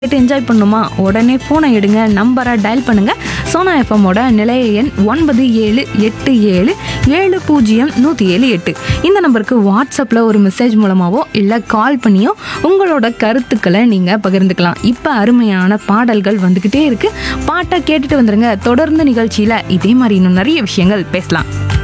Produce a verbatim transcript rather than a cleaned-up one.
கேட்டு என்ஜாய் பண்ணுமா? உடனே ஃபோனை எடுங்க, நம்பரை டயல் பண்ணுங்க. சோனா எஃப்எம்மோட நிலைய எண் ஒன்பது ஏழு எட்டு ஏழு ஏழு பூஜ்ஜியம் நூற்றி ஏழு எட்டு. இந்த நம்பருக்கு வாட்ஸ்அப்பில் ஒரு மெசேஜ் மூலமாகவோ இல்லை கால் பண்ணியோ உங்களோட கருத்துக்களை நீங்கள் பகிர்ந்துக்கலாம். இப்போ அருமையான பாடல்கள் வந்துக்கிட்டே இருக்கு. பாட்டை கேட்டுட்டு வந்துருங்க. தொடர்ந்து நிகழ்ச்சியில் இதே மாதிரி இன்னும் நிறைய விஷயங்கள் பேசலாம்.